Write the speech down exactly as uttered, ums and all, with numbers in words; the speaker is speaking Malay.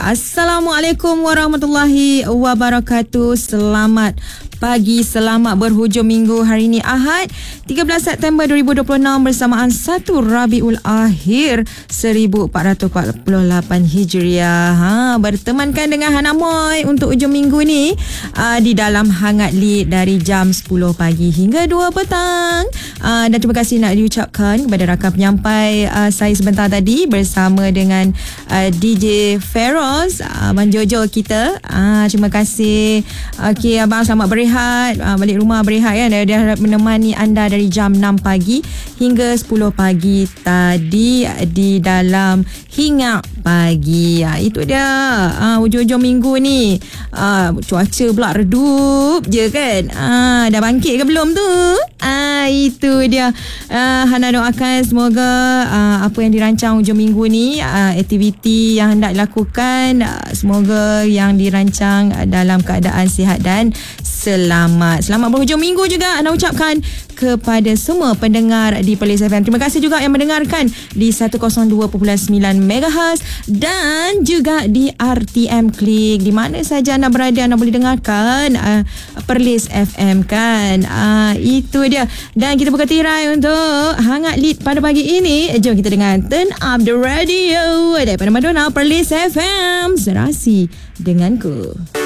Assalamualaikum warahmatullahi wabarakatuh. Selamat pagi, selamat berhujung minggu. Hari ini Ahad tiga belas September dua ribu dua puluh enam bersamaan satu Rabiul Akhir seribu empat ratus empat puluh lapan Hijriah. Ha, bertemankan dengan Hana Moy untuk hujung minggu ni uh, di dalam Hangat Lead dari jam sepuluh pagi hingga dua petang. Uh, dan terima kasih nak diucapkan kepada rakan penyampai uh, saya sebentar tadi bersama dengan uh, D J Feroz, uh, Abang Jojo kita. Uh, terima kasih. Okey, abang selamat berehat, uh, balik rumah berehat kan. Dia, dia menemani anda dari jam enam pagi hingga sepuluh pagi tadi di dalam Hingat Pagi. Uh, itu dia uh, hujung-hujung minggu ni. Uh, cuaca pula redup je kan. Uh, dah bangkit ke belum tu? Uh, itu dia. Uh, Hana doakan semoga uh, apa yang dirancang hujung minggu ni, uh, aktiviti yang hendak dilakukan, uh, semoga yang dirancang uh, dalam keadaan sihat dan selamat. Selamat berhujung minggu juga Hana ucapkan kepada semua pendengar di Perlis F M. Terima kasih juga yang mendengarkan di seratus dua perpuluhan sembilan megahertz dan juga di R T M Klik. Di mana saja anda berada, anda boleh dengarkan uh, Perlis F M kan. Uh, itu dia. Dan kita buka tirai untuk Hangat Lead pada pagi ini. Jom kita dengar Turn Up The Radio daripada Madonna. Perlis F M, serasi denganku.